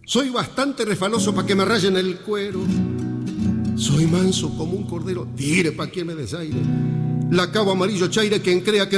Soy bastante refaloso pa' que me rayen el cuero. Soy manso como un cordero, tire pa' quien me desaire. La cabo amarillo chaire, quien crea que